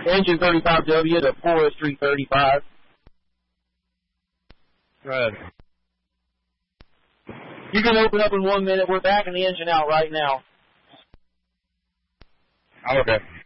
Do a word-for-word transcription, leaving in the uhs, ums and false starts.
Engine thirty-five W to Forestry thirty-five. Go ahead. You can open up in one minute. We're backing the engine out right now. Okay.